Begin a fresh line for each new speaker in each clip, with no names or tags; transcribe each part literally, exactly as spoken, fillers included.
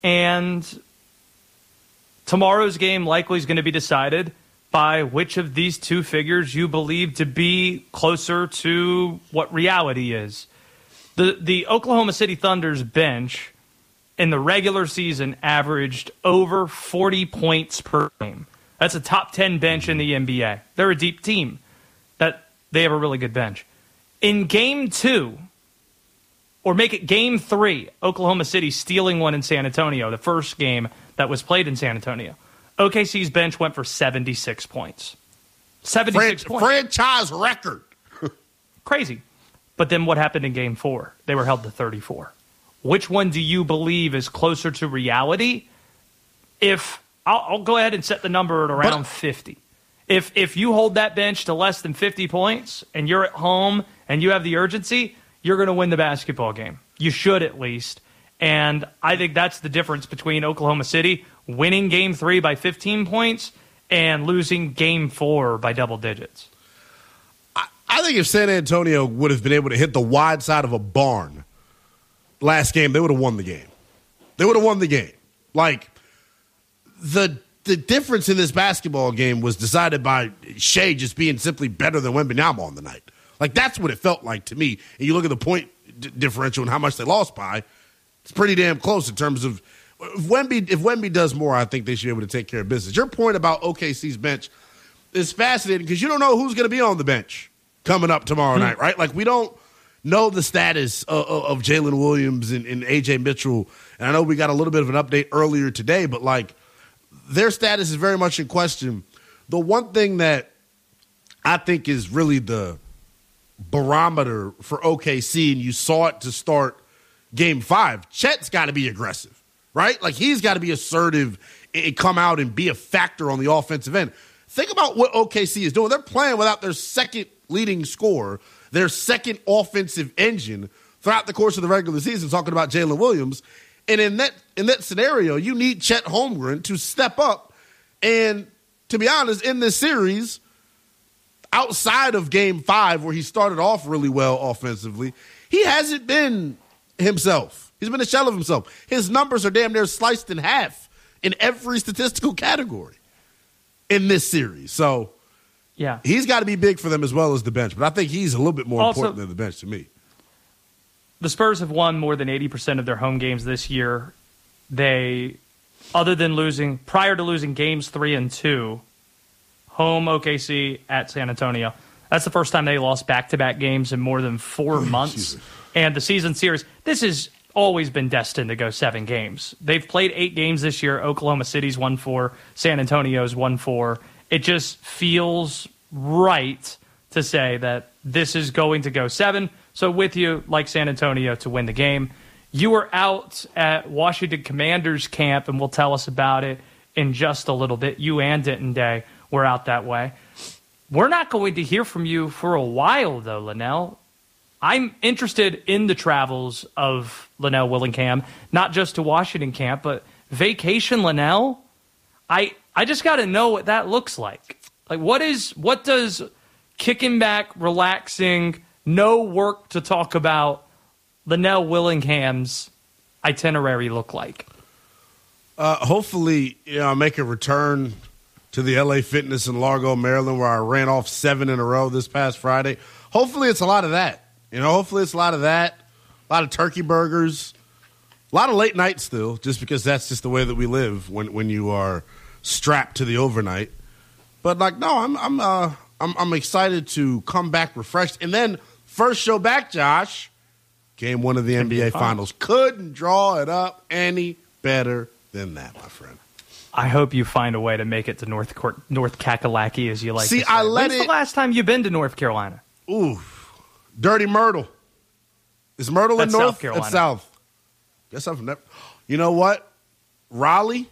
And tomorrow's game likely is going to be decided by which of these two figures you believe to be closer to what reality is. The the Oklahoma City Thunder's bench in the regular season averaged over forty points per game. That's a top ten bench in the N B A. They're a deep team. That they have a really good bench. In game two, or make it game three, Oklahoma City stealing one in San Antonio, the first game that was played in San Antonio. O K C's bench went for seventy-six points. seventy-six
Fran-
points.
Franchise record.
Crazy. But then what happened in game four? They were held to thirty-four. Which one do you believe is closer to reality? If I'll, I'll go ahead and set the number at around but, fifty. If if you hold that bench to less than fifty points and you're at home and you have the urgency, you're going to win the basketball game. You should at least. And I think that's the difference between Oklahoma City winning game three by fifteen points and losing game four by double digits.
I, I think if San Antonio would have been able to hit the wide side of a barn last game, they would have won the game. They would have won the game. Like, the the difference in this basketball game was decided by Shea just being simply better than Wembanyama on the night. Like, that's what it felt like to me. And you look at the point d- differential and how much they lost by, it's pretty damn close in terms of if Wemby, if Wemby does more, I think they should be able to take care of business. Your point about O K C's bench is fascinating because you don't know who's going to be on the bench coming up tomorrow mm-hmm. night, right? Like, we don't know the status of, of, of Jalen Williams and, and A J Mitchell. And I know we got a little bit of an update earlier today, but, like, their status is very much in question. The one thing that I think is really the barometer for O K C, and you saw it to start game five, Chet's got to be aggressive, right? Like, he's got to be assertive and come out and be a factor on the offensive end. Think about what O K C is doing. They're playing without their second leading scorer, their second offensive engine throughout the course of the regular season, talking about Jalen Williams. And in that in that scenario, you need Chet Holmgren to step up. And to be honest, in this series, outside of game five, where he started off really well offensively, he hasn't been himself. He's been a shell of himself. His numbers are damn near sliced in half in every statistical category in this series. So
yeah,
he's got to be big for them as well as the bench. But I think he's a little bit more
also,
important than the bench to me.
The Spurs have won more than eighty percent of their home games this year. They, other than losing, prior to losing games three and two, home O K C at San Antonio, that's the first time they lost back-to-back games in more than four months. And the season series, this has always been destined to go seven games. They've played eight games this year. Oklahoma City's won four. San Antonio's won four. It just feels right to say that this is going to go seven. So with you, like San Antonio, to win the game. You were out at Washington Commanders camp, and we'll tell us about it in just a little bit. You and Denton Day were out that way. We're not going to hear from you for a while, though, Linnell. I'm interested in the travels of Linnell Willingham, not just to Washington camp, but vacation Linnell. I I just got to know what that looks like. Like, what is what does kicking back, relaxing, no work to talk about Linnell Willingham's itinerary look like?
Uh, hopefully, you know, I'll make a return to the L A Fitness in Largo, Maryland, where I ran off seven in a row this past Friday. Hopefully it's a lot of that. You know, hopefully it's a lot of that, a lot of turkey burgers, a lot of late nights still, just because that's just the way that we live when, when you are strapped to the overnight. But, like, no, I'm I'm uh, I'm, I'm excited to come back refreshed. And then first show back, Josh, game one of the N B A Finals. Couldn't draw it up any better than that, my friend.
I hope you find a way to make it to North Cor- North Kakalaki, as you like
See,
to say.
I let
When's
it...
the last time you've been to North Carolina?
Ooh, Dirty Myrtle. Is Myrtle
That's
in North?
South Carolina.
It's South. Guess I'm from that. You know what? Raleigh?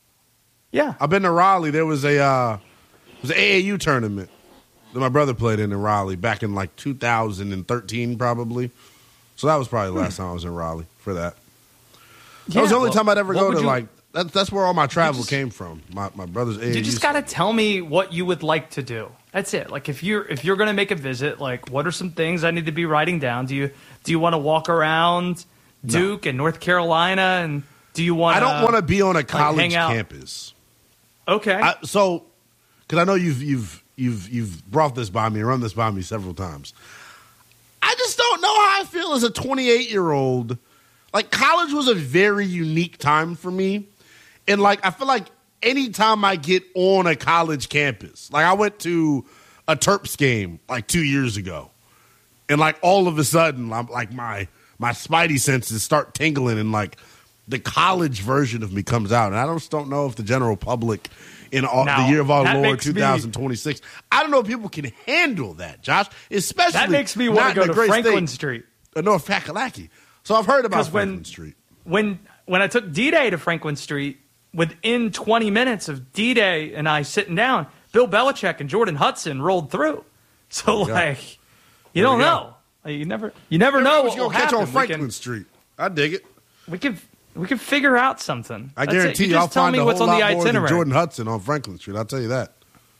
Yeah.
I've been to Raleigh. There was a uh, it was an A A U tournament that my brother played in in Raleigh back in like two thousand thirteen probably. So that was probably the last time I was in Raleigh for that. That
yeah,
was the only
well,
time I'd ever go to,
you,
like, that, that's where all my travel
just,
came from. My my brother's A A U.
You just got to tell me what you would like to do. That's it. Like, if you're if you're going to make a visit, like, what are some things I need to be writing down? Do you do you want to walk around Duke no. and North Carolina, and do Do you want?
I don't want to be on a college
like, hang out?
campus.
Okay.
I, so, because I know you've you've you've you've brought this by me, run this by me several times. I just don't know how I feel as a twenty-eight year old. Like, college was a very unique time for me, and like I feel like anytime I get on a college campus, like I went to a Terps game like two years ago, and like all of a sudden, I'm like my my spidey senses start tingling, and like the college version of me comes out, and I just don't know if the general public in all,
now,
the year of our Lord
twenty
twenty-six, I don't know if people can handle that, Josh. Especially
that makes me want to go to Franklin
state,
Street,
uh, North Kakalaki. So I've heard about Franklin
when,
Street.
When when I took D-Day to Franklin Street, within twenty minutes of D-Day and I sitting down, Bill Belichick and Jordan Hudson rolled through. So
yeah.
like, you don't know. Like, you never you never know what will
catch
happen.
on Franklin
can,
Street. I dig it.
We can we can figure out something.
I
That's
guarantee
you.
you,
Just
I'll
tell
find
me
a
what's
whole
on the
lot more than
itinerary.
Jordan Hudson on Franklin Street. I'll tell you that.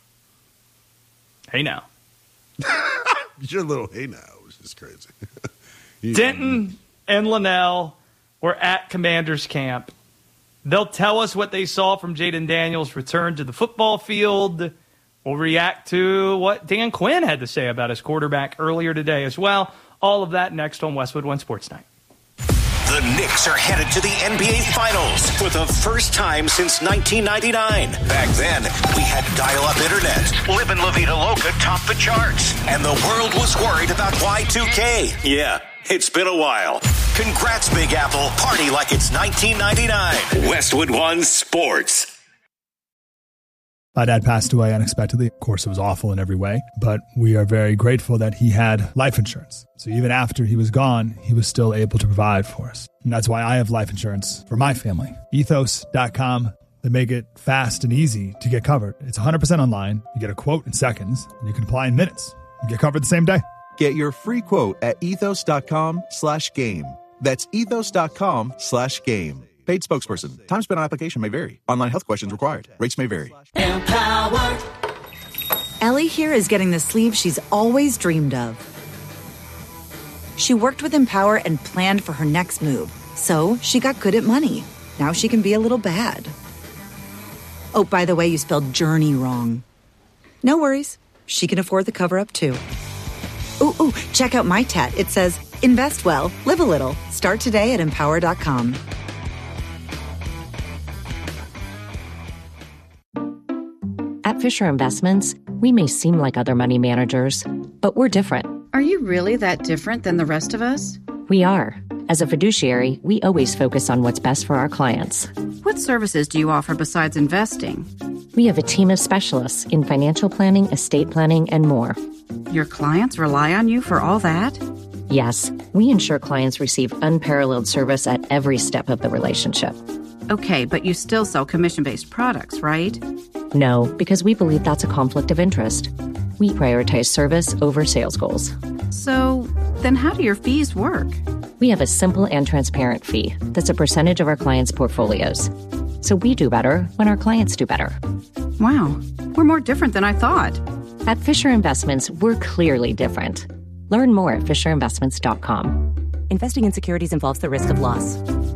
Hey now,
your little hey now is just crazy.
Denton and Linnell were at Commanders camp. They'll tell us what they saw from Jaden Daniels' return to the football field. We'll react to what Dan Quinn had to say about his quarterback earlier today as well. All of that next on Westwood One Sports Night.
The Knicks are headed to the N B A Finals for the first time since nineteen ninety-nine. Back then, we had dial-up internet. Live in La Vida Loca topped the charts. And the world was worried about Y two K. Yeah, it's been a while. Congrats, Big Apple. Party like it's nineteen ninety-nine. Westwood One Sports.
My dad passed away unexpectedly. Of course, it was awful in every way, but we are very grateful that he had life insurance. So even after he was gone, he was still able to provide for us. And that's why I have life insurance for my family. Ethos dot com. They make it fast and easy to get covered. It's one hundred percent online. You get a quote in seconds, and you can apply in minutes. You get covered the same day.
Get your free quote at ethos dot com slash game. That's ethos dot com slash game. Paid spokesperson. Time spent on application may vary. Online health questions required. Rates may vary.
Empower. Ellie here is getting the sleeve she's always dreamed of. She worked with Empower and planned for her next move. So she got good at money. Now she can be a little bad. Oh, by the way, you spelled journey wrong. No worries. She can afford the cover-up, too. Ooh, ooh, check out my tat. It says, invest well, live a little. Start today at empower dot com.
At Fisher Investments, we may seem like other money managers, but we're different.
Are you really that different than the rest of us?
We are. As a fiduciary, we always focus on what's best for our clients.
What services do you offer besides investing?
We have a team of specialists in financial planning, estate planning, and more.
Your clients rely on you for all that?
Yes, we ensure clients receive unparalleled service at every step of the relationship.
Okay, but you still sell commission-based products, right?
No, because we believe that's a conflict of interest. We prioritize service over sales goals.
So, then how do your fees work?
We have a simple and transparent fee that's a percentage of our clients' portfolios. So we do better when our clients do better.
Wow, we're more different than I thought.
At Fisher Investments, we're clearly different. Learn more at fisher investments dot com.
Investing in securities involves the risk of loss.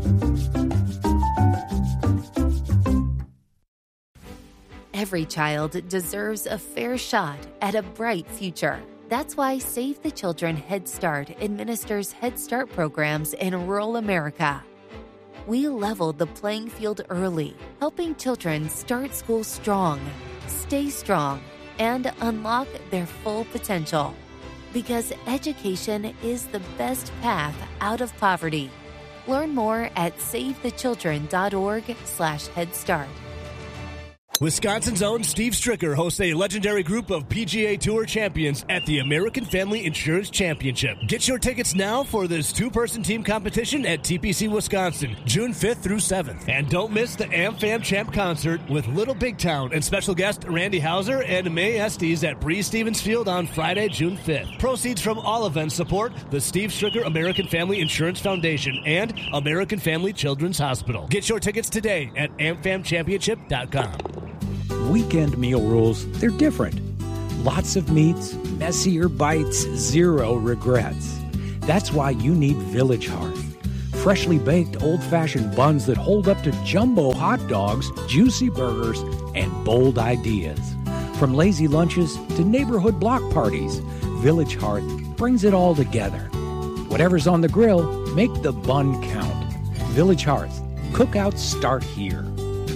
Every child deserves a fair shot at a bright future. That's why Save the Children Head Start administers Head Start programs in rural America. We leveled the playing field early, helping children start school strong, stay strong, and unlock their full potential. Because education is the best path out of poverty. Learn more at save the children dot org slash head start.
Wisconsin's own Steve Stricker hosts a legendary group of P G A Tour champions at the American Family Insurance Championship. Get your tickets now for this two-person team competition at T P C Wisconsin, June fifth through seventh. And don't miss the AmFam Champ concert with Little Big Town and special guest Randy Hauser and May Estes at Bree Stevens Field on Friday, June fifth. Proceeds from all events support the Steve Stricker American Family Insurance Foundation and American Family Children's Hospital. Get your tickets today at am fam championship dot com.
Weekend meal rules, they're different. Lots of meats, messier bites, zero regrets. That's why you need Village Hearth. freshly baked old-fashioned buns that hold up to jumbo hot dogs, juicy burgers, and bold ideas. From lazy lunches to neighborhood block parties, Village Hearth brings it all together. Whatever's on the grill, make the bun count. Village Hearth. Cookouts start here.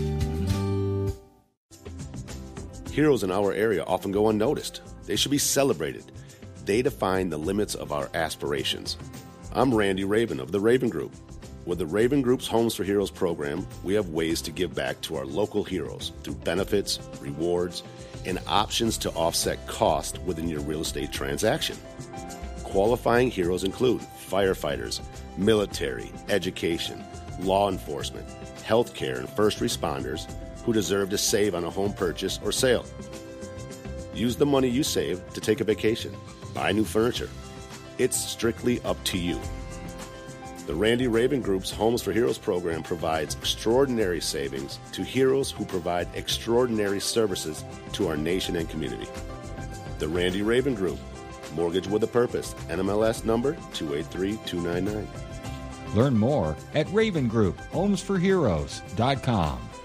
Heroes in our area often go unnoticed. They should be celebrated. They define the limits of our aspirations. I'm Randy Raven of the Raven Group. With the Raven Group's Homes for Heroes program, we have ways to give back to our local heroes through benefits, rewards, and options to offset cost within your real estate transaction. Qualifying heroes include firefighters, military, education, law enforcement, healthcare, and first responders who deserve to save on a home purchase or sale. Use the money you save to take a vacation, buy new furniture. It's strictly up to you. The Randy Raven Group's Homes for Heroes program provides extraordinary savings to heroes who provide extraordinary services to our nation and community. The Randy Raven Group, Mortgage with a Purpose, N M L S number two eight three two nine nine.
Learn more at raven group homes for heroes dot com.